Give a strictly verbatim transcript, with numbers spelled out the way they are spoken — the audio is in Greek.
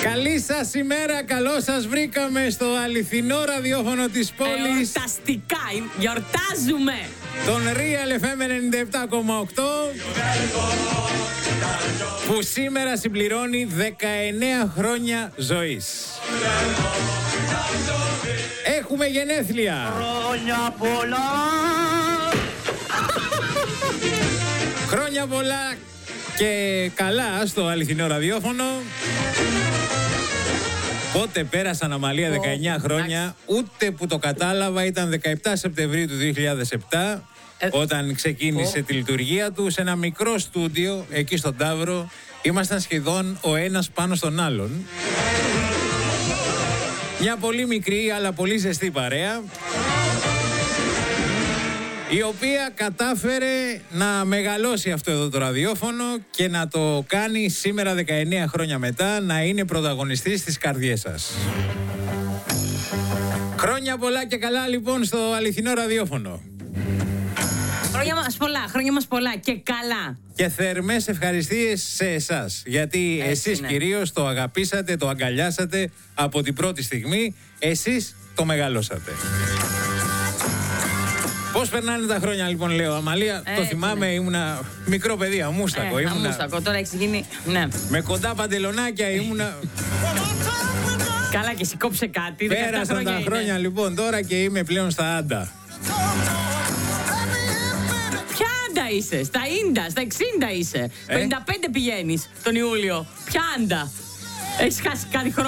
Καλή σας ημέρα, καλώς σας βρήκαμε στο αληθινό ραδιόφωνο της πόλης. Εορταστικά, γιορτάζουμε. Τον Real εφ εμ ενενήντα επτά κόμμα οκτώ, που σήμερα συμπληρώνει δεκαεννέα χρόνια ζωής. Έχουμε γενέθλια. Χρόνια πολλά. Χρόνια πολλά και καλά στο αληθινό ραδιόφωνο. Πότε πέρασαν, Αμαλία, δεκαεννέα χρόνια, ούτε που το κατάλαβα. Ήταν δεκαεπτά Σεπτεμβρίου του δύο χιλιάδες επτά, ε, όταν ξεκίνησε oh. τη λειτουργία του σε ένα μικρό στούντιο εκεί στον Ταύρο. Ήμασταν σχεδόν ο ένας πάνω στον άλλον. Μια πολύ μικρή αλλά πολύ ζεστή παρέα, η οποία κατάφερε να μεγαλώσει αυτό εδώ το ραδιόφωνο και να το κάνει σήμερα δεκαεννέα χρόνια μετά να είναι πρωταγωνιστής στις καρδιές σας. Χρόνια πολλά και καλά λοιπόν στο αληθινό ραδιόφωνο. Χρόνια μας πολλά, χρόνια μας πολλά και καλά. Και θερμές ευχαριστίες σε εσάς, γιατί έτσι εσείς είναι. Κυρίως το αγαπήσατε, το αγκαλιάσατε από την πρώτη στιγμή, εσείς το μεγαλώσατε. Πώς περνάνε τα χρόνια λοιπόν, λέω, Αμαλία? Έτσι, το θυμάμαι, ναι. Ήμουνα μικρό παιδί, αμούστακο. Ε, ήμουνα... αμούστακο, τώρα έχει γίνει, ναι. Με κοντά παντελονάκια ήμουνα... Καλά, και εσύ κόψε κάτι. Πέρασαν χρόνια τα χρόνια είναι. Λοιπόν τώρα και είμαι πλέον στα άντα. Ποια άντα είσαι? Στα ίντα, στα εξήντα είσαι. Ε? πενήντα πέντε πηγαίνεις τον Ιούλιο. Ποια άντα? Έχεις χάσει κάτι χρόνο?